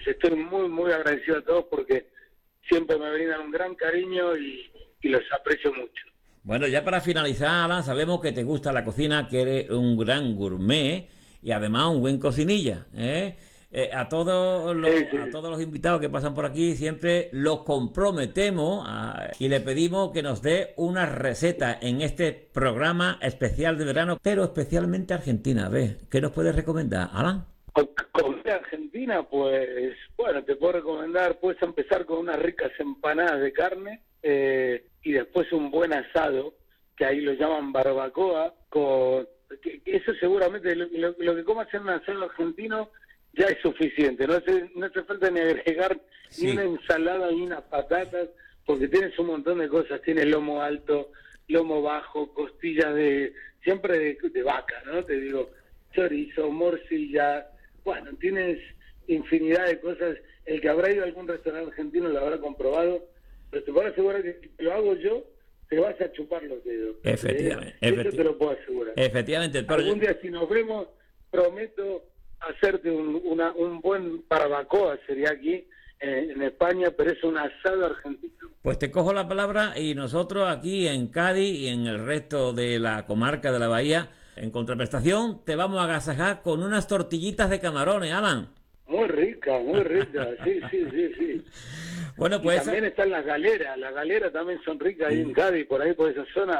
Les estoy muy, muy agradecido a todos porque siempre me brindan un gran cariño y los aprecio mucho. Bueno, ya para finalizar, Alan, sabemos que te gusta la cocina, que eres un gran gourmet y además un buen cocinilla, ¿eh? Sí, sí. A todos los invitados que pasan por aquí siempre los comprometemos y le pedimos que nos dé una receta en este programa especial de verano, pero especialmente argentina. ¿Ves? ¿Qué nos puedes recomendar, Alan? Comida argentina, pues, bueno, te puedo recomendar, puedes empezar con unas ricas empanadas de carne y después un buen asado, que ahí lo llaman barbacoa, que eso seguramente, lo que comas en un asado argentino ya es suficiente, no hace falta ni agregar ni una ensalada ni unas patatas, porque tienes un montón de cosas, tienes lomo alto, lomo bajo, costillas siempre de vaca, ¿no? Te digo, chorizo, morcilla, bueno, tienes infinidad de cosas. El que habrá ido a algún restaurante argentino lo habrá comprobado, pero te puedo asegurar que si lo hago yo, te vas a chupar los dedos. Efectivamente. Eso te lo puedo asegurar. Efectivamente. Algún día si nos vemos, prometo hacerte un buen barbacoa, sería aquí en España, pero es un asado argentino. Pues te cojo la palabra y nosotros aquí en Cádiz y en el resto de la comarca de la Bahía, en contraprestación, te vamos a agasajar con unas tortillitas de camarones, Alan. Muy rica, sí. Bueno, pues... Y también están las galeras también son ricas ahí en Cádiz, por ahí por esa zona.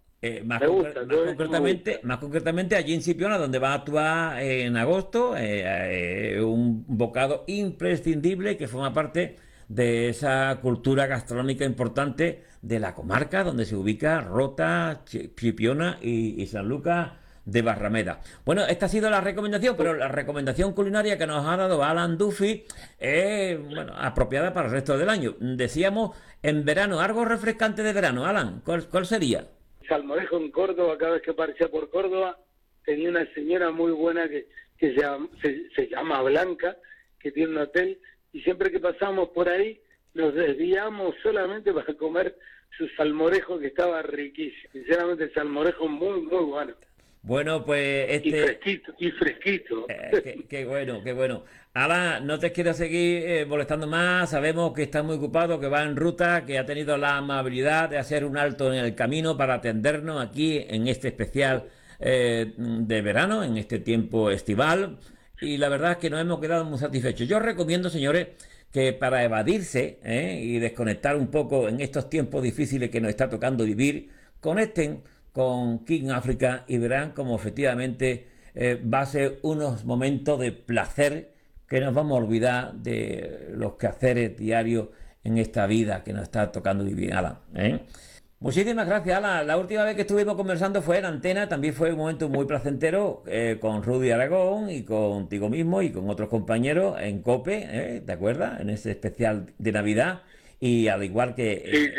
Más concretamente allí en Sipiona, donde va a actuar en agosto, un bocado imprescindible que forma parte de esa cultura gastronómica importante de la comarca donde se ubica Rota, Sipiona y San Lucas de Barrameda. Bueno, esta ha sido la recomendación, pero la recomendación culinaria que nos ha dado Alan Duffy es apropiada para el resto del año. Decíamos en verano, algo refrescante de verano. Alan, ¿cuál sería? Salmorejo en Córdoba, cada vez que aparecía por Córdoba, tenía una señora muy buena que se llama Blanca, que tiene un hotel, y siempre que pasamos por ahí, nos desviamos solamente para comer su salmorejo, que estaba riquísimo. Sinceramente, el salmorejo muy, muy bueno. Bueno, pues Y fresquito. Qué bueno. Alan, no te quiero seguir molestando más. Sabemos que estás muy ocupado, que va en ruta, que ha tenido la amabilidad de hacer un alto en el camino para atendernos aquí en este especial de verano, en este tiempo estival. Y la verdad es que nos hemos quedado muy satisfechos. Yo recomiendo, señores, que para evadirse y desconectar un poco en estos tiempos difíciles que nos está tocando vivir, conecten con King África y verán como efectivamente va a ser unos momentos de placer que nos vamos a olvidar de los quehaceres diarios en esta vida que nos está tocando vivir, Alan. Muchísimas gracias, Alan. La última vez que estuvimos conversando fue en Antena, también fue un momento muy placentero con Rudy Aragón y contigo mismo y con otros compañeros en COPE, ¿te acuerdas? En ese especial de Navidad. Y al igual que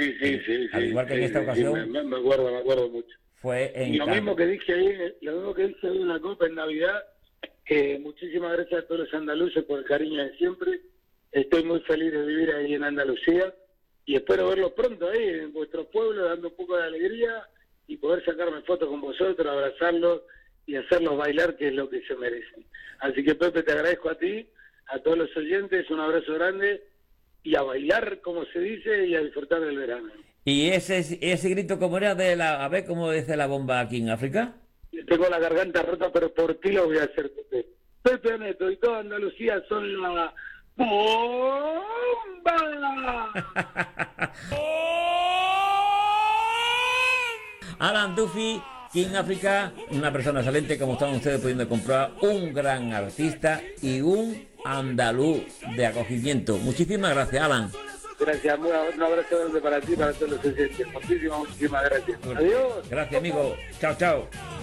en esta ocasión me acuerdo mucho. Fue en lo mismo que dije ahí en la Copa en Navidad, que muchísimas gracias a todos los andaluces por el cariño de siempre. Estoy muy feliz de vivir ahí en Andalucía y espero verlos pronto ahí en vuestro pueblo, dando un poco de alegría y poder sacarme fotos con vosotros, abrazarlos y hacerlos bailar, que es lo que se merecen. Así que, Pepe, te agradezco a ti, a todos los oyentes, un abrazo grande y a bailar, como se dice, y a disfrutar del verano. ¿Y ese grito cómo era a ver cómo dice la bomba aquí en África? Tengo la garganta rota, pero por ti lo voy a hacer, Pepe. Pepe Neto y toda Andalucía son la bomba. Alan Duffy, King África, una persona excelente, como están ustedes pudiendo comprobar, un gran artista y un andaluz de acogimiento. Muchísimas gracias, Alan. Gracias, un abrazo grande para ti y para todos los oyentes. Muchísimas gracias. Adiós. Gracias, amigo. Chao.